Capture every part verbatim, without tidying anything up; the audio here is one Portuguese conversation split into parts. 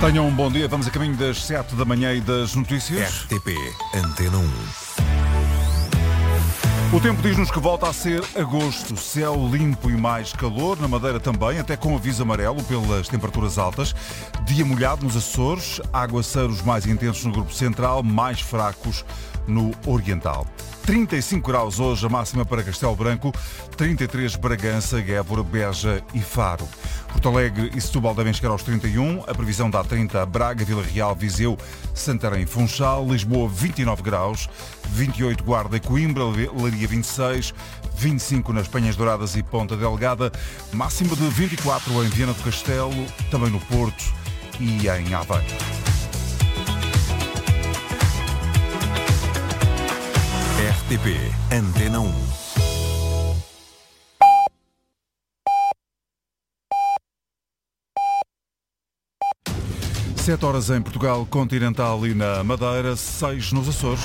Tenham um bom dia, vamos a caminho das sete da manhã e das notícias. R T P Antena um. O tempo diz-nos que volta a ser agosto, céu limpo e mais calor, na Madeira também, até com aviso amarelo pelas temperaturas altas. Dia molhado nos Açores, aguaceiros mais intensos no grupo central, mais fracos no oriental. trinta e cinco graus hoje, a máxima para Castelo Branco, trinta e três Bragança, Évora, Beja e Faro. Porto Alegre e Setúbal devem chegar aos trinta e um, a previsão dá trinta a Braga, Vila Real, Viseu, Santarém e Funchal, Lisboa vinte e nove graus, vinte e oito Guarda e Coimbra, Leiria vinte e seis, vinte e cinco nas Penhas Douradas e Ponta Delgada, máxima de vinte e quatro em Viana do Castelo, também no Porto e em Aveiro. R T P Antena um. sete horas em Portugal continental e na Madeira, seis nos Açores.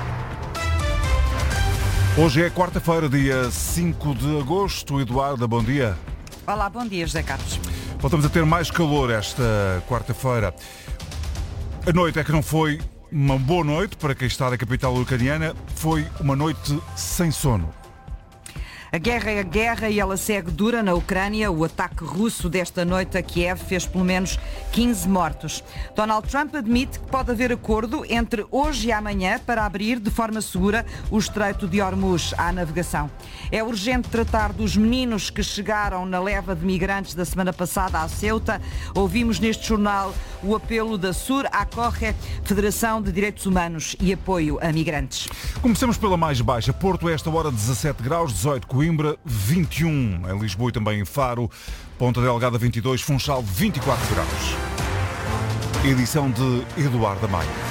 Hoje é quarta-feira, dia cinco de agosto. Eduardo, bom dia. Olá, bom dia, José Carlos. Voltamos a ter mais calor esta quarta-feira. A noite é que não foi uma boa noite para quem está na capital ucraniana, foi uma noite sem sono. A guerra é a guerra e ela segue dura na Ucrânia. O ataque russo desta noite a Kiev fez pelo menos quinze mortos. Donald Trump admite que pode haver acordo entre hoje e amanhã para abrir de forma segura o Estreito de Hormuz à navegação. É urgente tratar dos meninos que chegaram na leva de migrantes da semana passada à Ceuta. Ouvimos neste jornal o apelo da Sur Acorre, Federação de Direitos Humanos e Apoio a Migrantes. Começamos pela mais baixa. Porto, a esta hora, dezassete graus, dezoito Coimbra, vinte e um em Lisboa e também em Faro, Ponta Delgada vinte e dois, Funchal vinte e quatro graus. Edição de Eduardo Maia.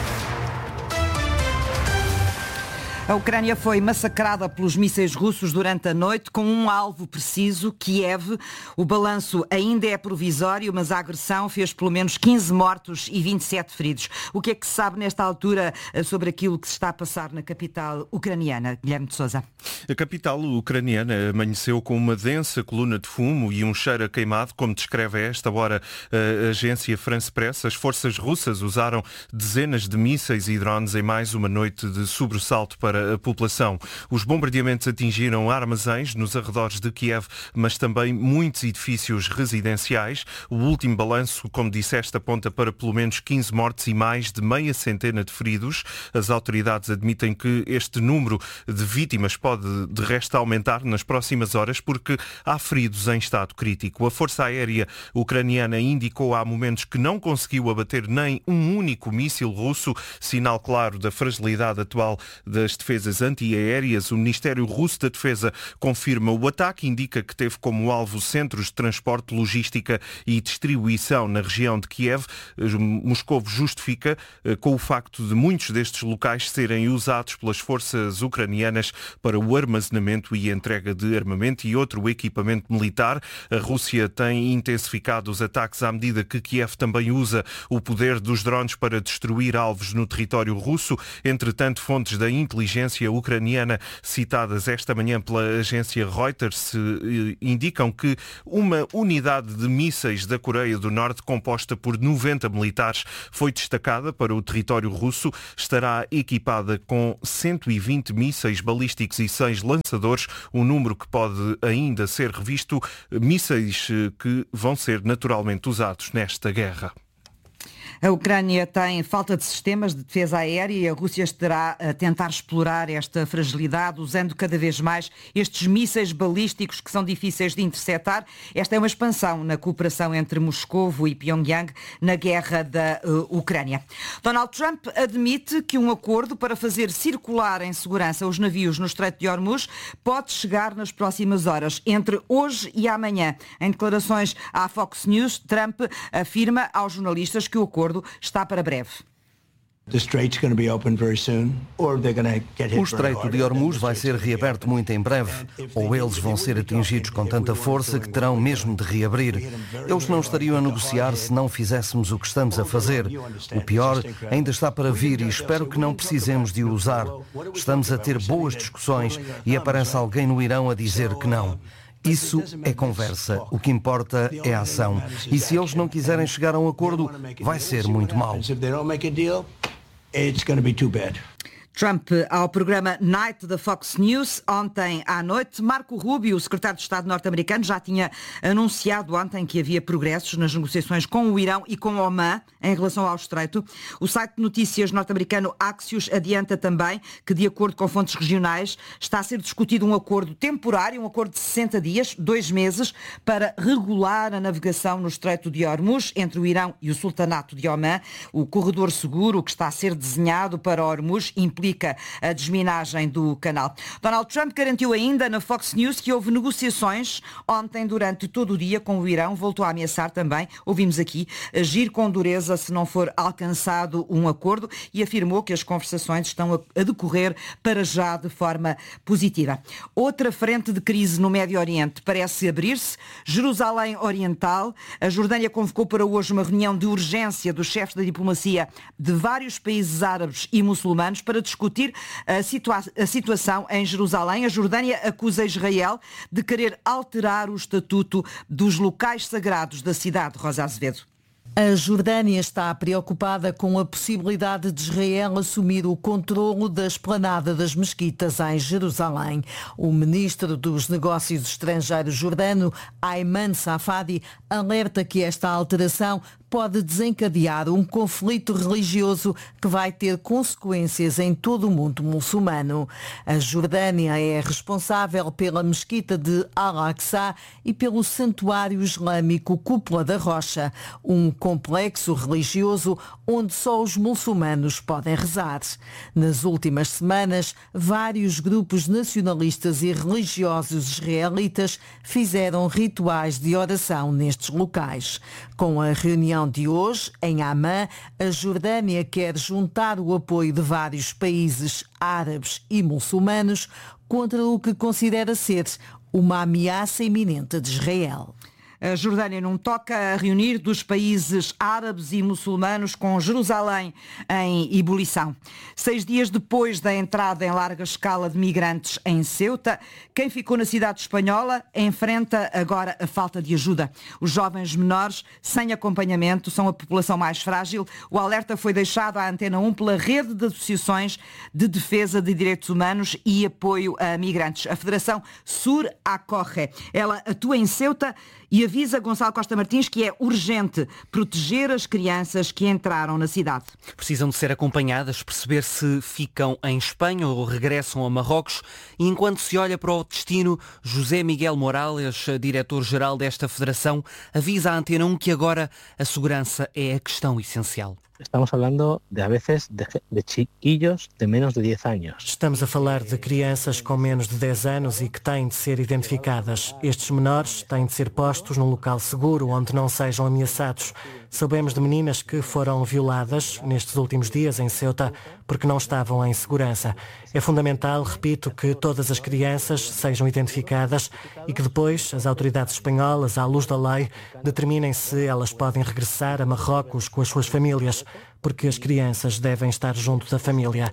A Ucrânia foi massacrada pelos mísseis russos durante a noite com um alvo preciso, Kiev. O balanço ainda é provisório, mas a agressão fez pelo menos quinze mortos e vinte e sete feridos. O que é que se sabe nesta altura sobre aquilo que se está a passar na capital ucraniana? Guilherme de Sousa. A capital ucraniana amanheceu com uma densa coluna de fumo e um cheiro a queimado, como descreve a esta hora a agência France Press. As forças russas usaram dezenas de mísseis e drones em mais uma noite de sobressalto para a população. Os bombardeamentos atingiram armazéns nos arredores de Kiev, mas também muitos edifícios residenciais. O último balanço, como disseste, aponta para pelo menos quinze mortes e mais de meia centena de feridos. As autoridades admitem que este número de vítimas pode, de resto, aumentar nas próximas horas porque há feridos em estado crítico. A Força Aérea Ucraniana indicou há momentos que não conseguiu abater nem um único míssil russo, sinal claro da fragilidade atual das defesas antiaéreas. O Ministério Russo da Defesa confirma o ataque, indica que teve como alvo centros de transporte, logística e distribuição na região de Kiev. Moscovo justifica com o facto de muitos destes locais serem usados pelas forças ucranianas para o armazenamento e entrega de armamento e outro equipamento militar. A Rússia tem intensificado os ataques à medida que Kiev também usa o poder dos drones para destruir alvos no território russo. Entretanto, fontes da inteligência ucraniana citadas esta manhã pela agência Reuters indicam que uma unidade de mísseis da Coreia do Norte composta por noventa militares foi destacada para o território russo. Estará equipada com cento e vinte mísseis balísticos e seis lançadores, um número que pode ainda ser revisto, mísseis que vão ser naturalmente usados nesta guerra. A Ucrânia tem falta de sistemas de defesa aérea e a Rússia estará a tentar explorar esta fragilidade usando cada vez mais estes mísseis balísticos que são difíceis de interceptar. Esta é uma expansão na cooperação entre Moscovo e Pyongyang na guerra da uh, Ucrânia. Donald Trump admite que um acordo para fazer circular em segurança os navios no Estreito de Hormuz pode chegar nas próximas horas, entre hoje e amanhã. Em declarações à Fox News, Trump afirma aos jornalistas que o acordo está para breve. O Estreito de Hormuz vai ser reaberto muito em breve, ou eles vão ser atingidos com tanta força que terão mesmo de reabrir. Eles não estariam a negociar se não fizéssemos o que estamos a fazer. O pior ainda está para vir e espero que não precisemos de o usar. Estamos a ter boas discussões e aparece alguém no Irão a dizer que não. Isso é conversa. O que importa é a ação. E se eles não quiserem chegar a um acordo, vai ser muito mau. Trump ao programa Night da Fox News ontem à noite. Marco Rubio, o secretário de Estado norte-americano, já tinha anunciado ontem que havia progressos nas negociações com o Irão e com o Omã em relação ao Estreito. O site de notícias norte-americano Axios adianta também que, de acordo com fontes regionais, está a ser discutido um acordo temporário, um acordo de sessenta dias, dois meses, para regular a navegação no Estreito de Hormuz entre o Irão e o Sultanato de Omã. O corredor seguro que está a ser desenhado para Hormuz implica a desminagem do canal. Donald Trump garantiu ainda na Fox News que houve negociações ontem durante todo o dia com o Irão. Voltou a ameaçar também, ouvimos aqui, agir com dureza se não for alcançado um acordo e afirmou que as conversações estão a decorrer para já de forma positiva. Outra frente de crise no Médio Oriente parece abrir-se. Jerusalém Oriental. A Jordânia convocou para hoje uma reunião de urgência dos chefes da diplomacia de vários países árabes e muçulmanos para discutir a, situa- a situação em Jerusalém. A Jordânia acusa Israel de querer alterar o estatuto dos locais sagrados da cidade. Rosa Azevedo. A Jordânia está preocupada com a possibilidade de Israel assumir o controlo da esplanada das mesquitas em Jerusalém. O ministro dos Negócios Estrangeiros jordano, Ayman Safadi, alerta que esta alteração pode desencadear um conflito religioso que vai ter consequências em todo o mundo muçulmano. A Jordânia é responsável pela mesquita de Al-Aqsa e pelo santuário islâmico Cúpula da Rocha, um complexo religioso onde só os muçulmanos podem rezar. Nas últimas semanas, vários grupos nacionalistas e religiosos israelitas fizeram rituais de oração nestes locais. Com a reunião de hoje, em Amman, a Jordânia quer juntar o apoio de vários países árabes e muçulmanos contra o que considera ser uma ameaça iminente de Israel. A Jordânia não toca a reunir dos países árabes e muçulmanos com Jerusalém em ebulição. Seis dias depois da entrada em larga escala de migrantes em Ceuta, quem ficou na cidade espanhola enfrenta agora a falta de ajuda. Os jovens menores sem acompanhamento são a população mais frágil. O alerta foi deixado à Antena um pela rede de associações de defesa de direitos humanos e apoio a migrantes. A Federação Sur Acorre. Ela atua em Ceuta e avisa Gonçalo Costa Martins que é urgente proteger as crianças que entraram na cidade. Precisam de ser acompanhadas, perceber se ficam em Espanha ou regressam a Marrocos. E enquanto se olha para o destino, José Miguel Morales, diretor-geral desta federação, avisa à Antena um que agora a segurança é a questão essencial. Estamos falando de, a veces, de, de chiquillos de menos de dez anos. Estamos a falar de crianças com menos de dez anos e que têm de ser identificadas. Estes menores têm de ser postos num local seguro, onde não sejam ameaçados. Sabemos de meninas que foram violadas nestes últimos dias em Ceuta porque não estavam em segurança. É fundamental, repito, que todas as crianças sejam identificadas e que depois as autoridades espanholas, à luz da lei, determinem se elas podem regressar a Marrocos com as suas famílias, porque as crianças devem estar junto da família.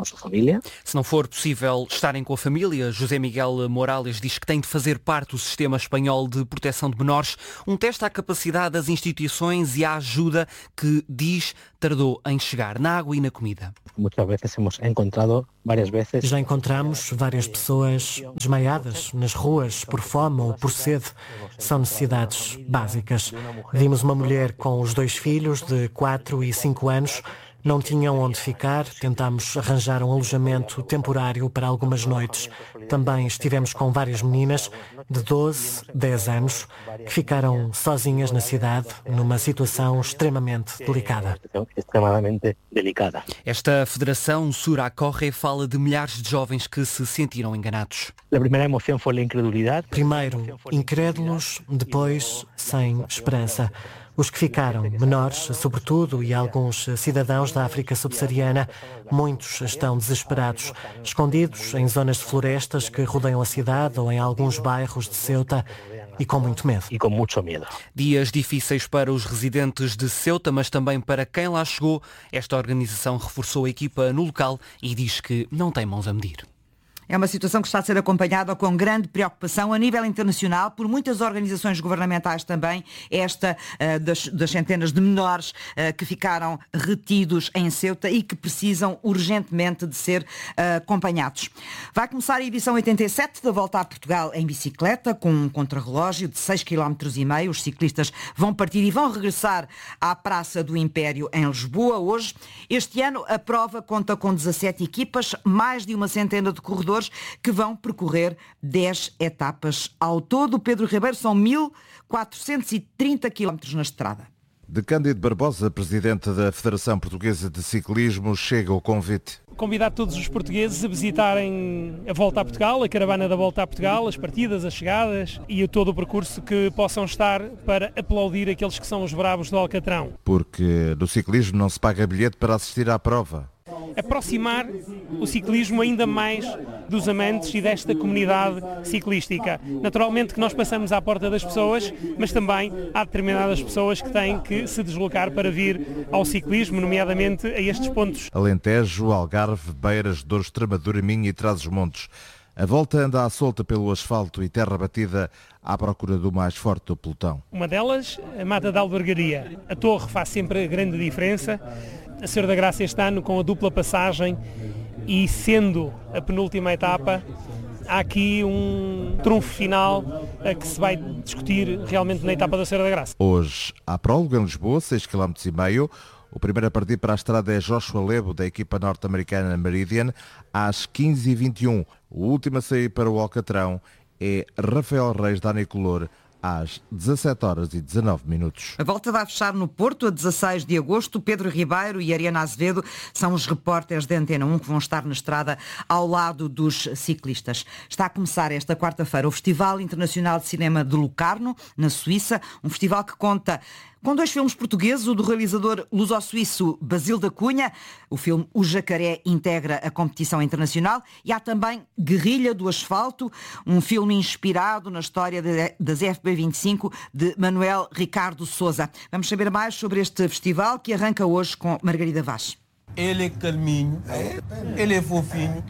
Se não for possível estarem com a família, José Miguel Morales diz que tem de fazer parte do sistema espanhol de proteção de menores, um teste à capacidade das instituições e à ajuda que, diz, tardou em chegar na água e na comida. Muitas vezes hemos encontrado várias vezes. Já encontramos várias pessoas desmaiadas nas ruas por fome ou por sede. São necessidades básicas. Vimos uma mulher com os dois filhos de quatro e cinco anos. Não tinham onde ficar, tentámos arranjar um alojamento temporário para algumas noites. Também estivemos com várias meninas de doze, dez anos que ficaram sozinhas na cidade numa situação extremamente delicada. Extremamente delicada. Esta Federação Sur Acorre fala de milhares de jovens que se sentiram enganados. A primeira emoção foi a incredulidade. Primeiro, incrédulos, depois, sem esperança. Os que ficaram, menores, sobretudo, e alguns cidadãos da África subsaariana, muitos estão desesperados, escondidos em zonas de florestas que rodeiam a cidade ou em alguns bairros de Ceuta e com muito medo. E com muito medo. Dias difíceis para os residentes de Ceuta, mas também para quem lá chegou. Esta organização reforçou a equipa no local e diz que não tem mãos a medir. É uma situação que está a ser acompanhada com grande preocupação a nível internacional por muitas organizações governamentais também, esta uh, das, das centenas de menores uh, que ficaram retidos em Ceuta e que precisam urgentemente de ser uh, acompanhados. Vai começar a edição oitenta e sete da Volta a Portugal em bicicleta, com um contrarrelógio de seis vírgula cinco quilómetros. Os ciclistas vão partir e vão regressar à Praça do Império em Lisboa hoje. Este ano a prova conta com dezassete equipas, mais de uma centena de corredores que vão percorrer dez etapas ao todo. Pedro Ribeiro, são mil quatrocentos e trinta quilómetros na estrada. De Cândido Barbosa, presidente da Federação Portuguesa de Ciclismo, chega o convite. Convidar todos os portugueses a visitarem a Volta a Portugal, a caravana da Volta a Portugal, as partidas, as chegadas e todo o percurso que possam estar para aplaudir aqueles que são os bravos do Alcatrão. Porque no ciclismo não se paga bilhete para assistir à prova. Aproximar o ciclismo ainda mais dos amantes e desta comunidade ciclística. Naturalmente que nós passamos à porta das pessoas, mas também há determinadas pessoas que têm que se deslocar para vir ao ciclismo, nomeadamente a estes pontos. Alentejo, Algarve, Beiras, Douro, Extremadura, Minho e Trás-os-Montes. A volta anda à solta pelo asfalto e terra batida à procura do mais forte do pelotão. Uma delas, a Mata da Albergaria. A Torre faz sempre grande diferença. A Senhora da Graça este ano com a dupla passagem e sendo a penúltima etapa, há aqui um trunfo final a que se vai discutir realmente na etapa da Senhora da Graça. Hoje há prólogo em Lisboa, seis vírgula cinco quilómetros. O primeiro a partir para a estrada é Joshua Lebo, da equipa norte-americana Meridian, às quinze e vinte e um. O último a sair para o Alcatrão é Rafael Reis da Anicolor, às dezassete horas e dezanove minutos. A volta vai fechar no Porto a dezasseis de agosto. Pedro Ribeiro e Ariana Azevedo são os repórteres da Antena um que vão estar na estrada ao lado dos ciclistas. Está a começar esta quarta-feira o Festival Internacional de Cinema de Locarno, na Suíça, um festival que conta com dois filmes portugueses, o do realizador luso-suíço Basílio da Cunha. O filme O Jacaré integra a competição internacional. E há também Guerrilha do Asfalto, um filme inspirado na história de, das F B vinte e cinco de Manuel Ricardo Sousa. Vamos saber mais sobre este festival que arranca hoje com Margarida Vaz. Ele é calminho, ele é fofinho,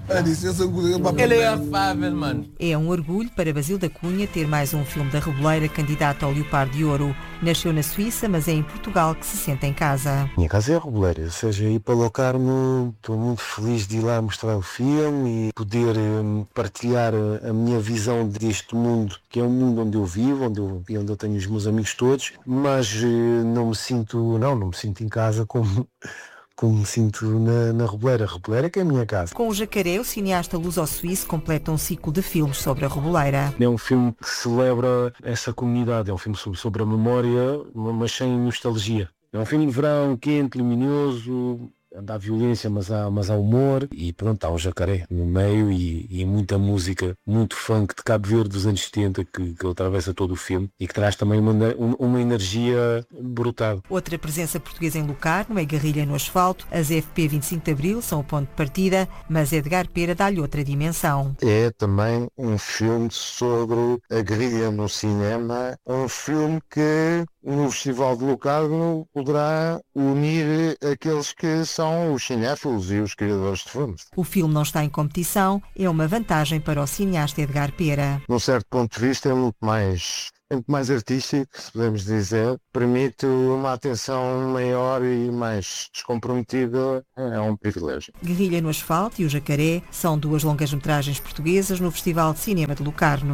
ele é afável, mano. É um orgulho para Basílio da Cunha ter mais um filme da Reboleira candidato ao Leopardo de Ouro. Nasceu na Suíça, mas é em Portugal que se sente em casa. Minha casa é a Reboleira, ou seja, ir para Locarno, estou muito feliz de ir lá mostrar o filme e poder um, partilhar a, a minha visão deste mundo, que é um mundo onde eu vivo, onde eu, onde eu tenho os meus amigos todos, mas uh, não me sinto, não, não me sinto em casa como... como me sinto na, na Reboleira. A Reboleira que é a minha casa. Com O Jacaré, o cineasta luso-suíço completa um ciclo de filmes sobre a Reboleira. É um filme que celebra essa comunidade, é um filme sobre, sobre a memória, mas sem nostalgia. É um filme de verão, quente, luminoso, há violência, mas há, mas há humor. E pronto, há o Jacaré no meio e, e muita música, muito funk de Cabo Verde dos anos setenta que, que atravessa todo o filme e que traz também uma, uma energia brutal. Outra presença portuguesa em Locarno é Guerrilha no Asfalto. As F P vinte e cinco de Abril são o ponto de partida, mas Edgar Pera dá-lhe outra dimensão. É também um filme sobre a guerrilha no cinema, um filme que no Festival de Locarno poderá unir aqueles que são os cinéfilos e os criadores de filmes. O filme não está em competição, é uma vantagem para o cineasta Edgar Pera. Num certo ponto de vista é muito mais, muito mais artístico, se podemos dizer, permite uma atenção maior e mais descomprometida, é um privilégio. Guerrilha no Asfalto e O Jacaré são duas longas-metragens portuguesas no Festival de Cinema de Locarno.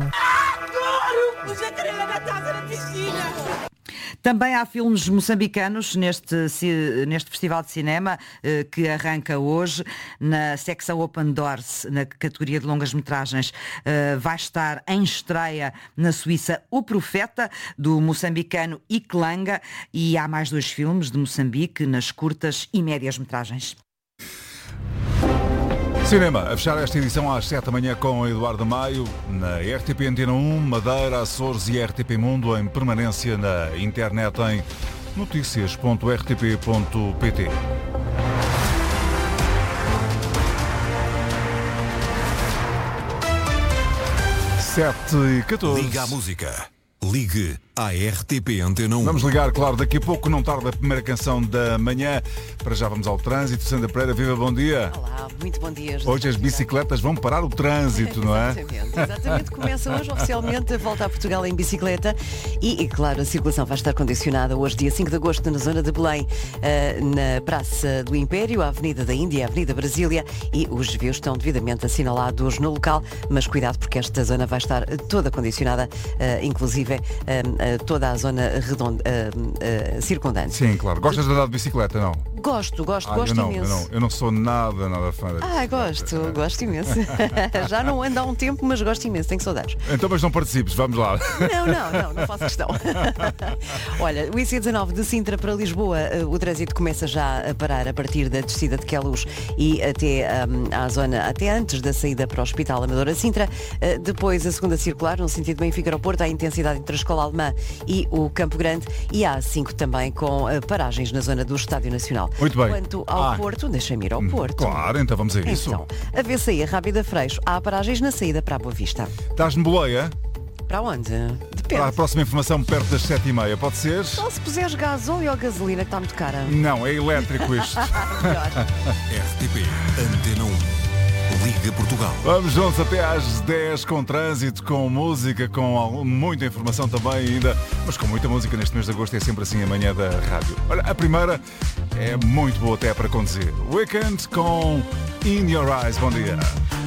Adoro! O Jacaré na taça na piscina! Também há filmes moçambicanos neste, neste Festival de Cinema eh, que arranca hoje na secção Open Doors, na categoria de longas-metragens. Eh, vai estar em estreia na Suíça O Profeta, do moçambicano Iklanga, e há mais dois filmes de Moçambique nas curtas e médias-metragens. Cinema, a fechar esta edição às sete da manhã com Eduardo Maio, na R T P Antena um, Madeira, Açores e R T P Mundo, em permanência na internet em notícias ponto r t p ponto p t. sete e catorze. Liga à música. Ligue à R T P Antena um. Vamos ligar, claro, daqui a pouco, não tarda a primeira canção da manhã. Para já vamos ao trânsito. Sandra Pereira, viva, bom dia. Olá, muito bom dia. Hoje as bicicletas vão parar o trânsito, não é? Exatamente, exatamente. Começa hoje oficialmente a volta a Portugal em bicicleta e, e, claro, a circulação vai estar condicionada hoje, dia cinco de agosto, na zona de Belém, na Praça do Império, a Avenida da Índia, a Avenida Brasília, e os desvios estão devidamente assinalados no local, mas cuidado porque esta zona vai estar toda condicionada, inclusive toda a zona redonda, circundante. Sim, claro. Gostas de andar de bicicleta, não? Gosto, gosto, ah, gosto eu não, imenso. Eu não, eu não sou nada, nada fã da Ah, gosto, gosto imenso. Já não ando há um tempo, mas gosto imenso, tenho saudades. Então, mas não participes, vamos lá. Não, não, não, não faço questão. Olha, o I C dezanove de Sintra para Lisboa, o trânsito começa já a parar a partir da descida de Queluz e até um, à zona, até antes da saída para o Hospital Amadora Sintra. Uh, depois a segunda circular, no sentido Benfica ao Porto, há intensidade entre a Escola Alemã e o Campo Grande, e há A cinco também com uh, paragens na zona do Estádio Nacional. Muito bem. Quanto ao ah. Porto, deixa-me ir ao Porto. Claro, então vamos a isso. Então, a V C I Rábida Freixo, há paragens na saída para a Boa Vista. Estás no Boleia? Para onde? Depende. Para a próxima informação perto das sete e meia, pode ser? Só se puseres gasóleo ou gasolina, que está muito cara. Não, é elétrico isto. R T P Antena um. Liga Portugal. Vamos juntos até às dez com trânsito, com música, com muita informação também ainda, mas com muita música neste mês de agosto, é sempre assim a manhã da rádio. Olha, a primeira é muito boa até para conduzir. Weekend com In Your Eyes. Bom dia.